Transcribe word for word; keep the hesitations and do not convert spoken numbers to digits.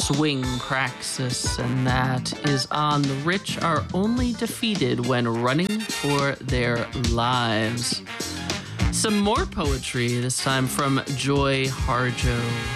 Swing Craxus, and that is on The Rich Are Only Defeated When Running for Their Lives. Some more poetry, this time from Joy Harjo.